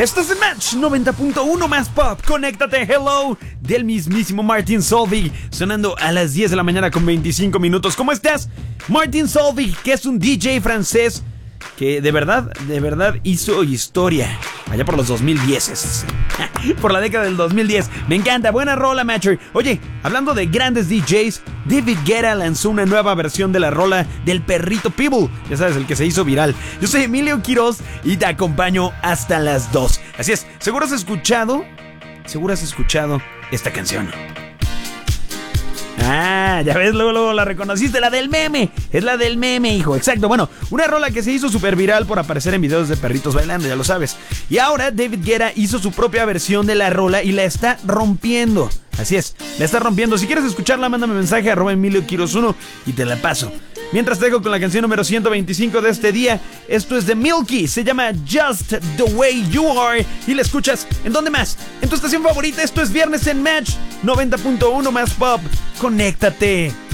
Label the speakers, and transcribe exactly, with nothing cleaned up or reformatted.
Speaker 1: Esto es el Match noventa punto uno más pop. Conéctate, hello, del mismísimo Martin Solveig, sonando a las diez de la mañana con veinticinco minutos. ¿Cómo estás? Martin Solveig, que es un D J francés que de verdad, de verdad hizo historia allá por los dos mil diez. Por la década del dos mil diez. Me encanta, buena rola, Matcher. Oye, hablando de grandes D Js, David Guetta lanzó una nueva versión de la rola del perrito Pitbull. Ya sabes, el que se hizo viral. Yo soy Emilio Quiroz y te acompaño hasta las dos. Así es, seguro has escuchado, seguro has escuchado esta canción. Ah, ya ves, luego, luego la reconociste, la del meme. Es la del meme, hijo, exacto. Bueno, una rola que se hizo súper viral por aparecer en videos de perritos bailando, ya lo sabes. Y ahora David Guetta hizo su propia versión de la rola y la está rompiendo. Así es, la está rompiendo. Si quieres escucharla, mándame mensaje a arroba Emilio Quiroz uno y te la paso. Mientras te dejo con la canción número ciento veinticinco de este día. Esto es de Milky, se llama Just the Way You Are y la escuchas ¿en dónde más? En tu estación favorita. Esto es Viernes en Match noventa punto uno más pop. Conéctate.